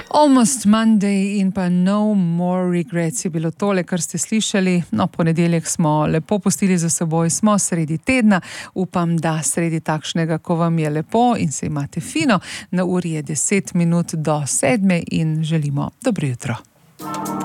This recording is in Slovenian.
Almost Monday in pa No More Regrets je bilo tole, kar ste slišali. No, ponedeljek smo lepo pustili za seboj, smo sredi tedna. Upam, da sredi takšnega, ko vam je lepo in se imate fino. Na uri je 10 minut do 7 in želimo dobro jutro.